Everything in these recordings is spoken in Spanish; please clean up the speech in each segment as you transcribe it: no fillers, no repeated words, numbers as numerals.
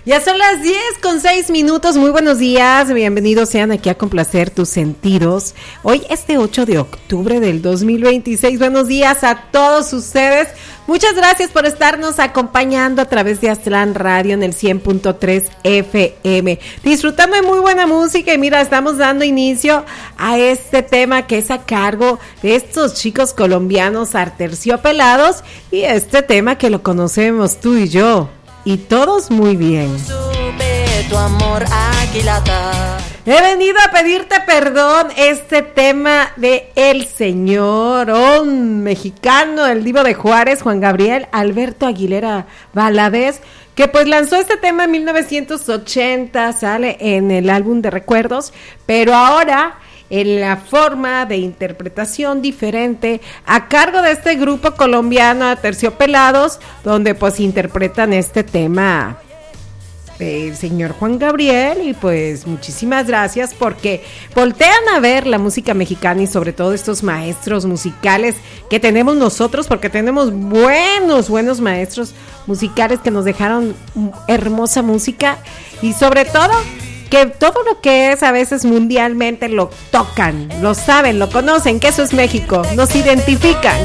Ya son las 10:06. Muy buenos días, bienvenidos sean aquí a Complacer tus sentidos. Hoy 8 de octubre del 2026. Buenos días a todos ustedes. Muchas gracias por estarnos acompañando a través de Aztlán Radio en el 100.3 FM. Disfrutando de muy buena música y mira, estamos dando inicio a este tema que es a cargo de estos chicos colombianos Aterciopelados y este tema que lo conocemos tú y yo. Y todos muy bien. Tu amor aquilatar. He venido a pedirte perdón, este tema de el señor, un mexicano, el divo de Juárez, Juan Gabriel Alberto Aguilera Valadez, que pues lanzó este tema en 1980, sale en el álbum de Recuerdos, pero ahora en la forma de interpretación diferente a cargo de este grupo colombiano Aterciopelados, donde pues interpretan este tema el señor Juan Gabriel. Y pues muchísimas gracias porque voltean a ver la música mexicana y sobre todo estos maestros musicales que tenemos nosotros, porque tenemos buenos maestros musicales que nos dejaron hermosa música y sobre todo que todo lo que es a veces mundialmente lo tocan, lo saben, lo conocen, que eso es México, nos identifican.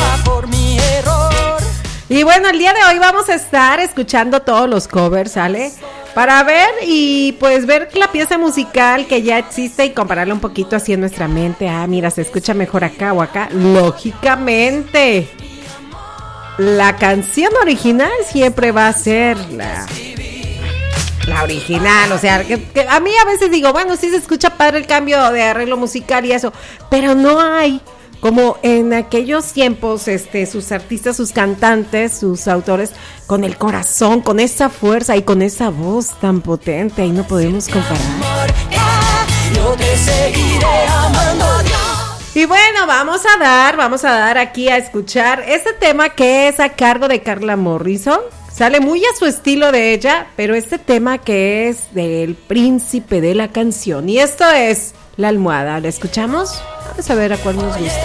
Y bueno, el día de hoy vamos a estar escuchando todos los covers, ¿sale? Para ver y pues ver la pieza musical que ya existe y compararla un poquito así en nuestra mente. Ah, mira, se escucha mejor acá o acá. Lógicamente, la canción original siempre va a ser la original, o sea, que a mí a veces digo, bueno, sí se escucha padre el cambio de arreglo musical y eso, pero no hay, como en aquellos tiempos, sus artistas, sus cantantes, sus autores, con el corazón, con esa fuerza y con esa voz tan potente, ahí no podemos comparar. Yo te seguiré amando, Dios. Y bueno, vamos a dar aquí a escuchar este tema que es a cargo de Carla Morrison. Sale muy a su estilo de ella, pero este tema que es del príncipe de la canción. Y esto es La Almohada. ¿La escuchamos? Vamos a ver a cuál nos gusta.